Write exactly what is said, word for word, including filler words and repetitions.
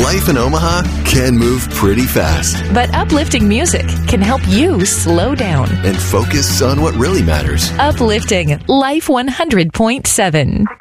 Life in Omaha can move pretty fast. But uplifting music can help you slow down and focus on what really matters. Uplifting Life one hundred point seven.